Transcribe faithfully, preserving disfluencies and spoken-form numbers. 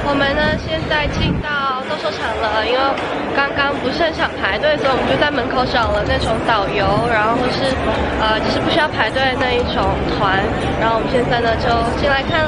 我们呢现在进到斗兽场了，因为刚刚不是很想排队，所以我们就在门口找了那种导游，然后是呃就是不需要排队的那一种团，然后我们现在呢就进来看了。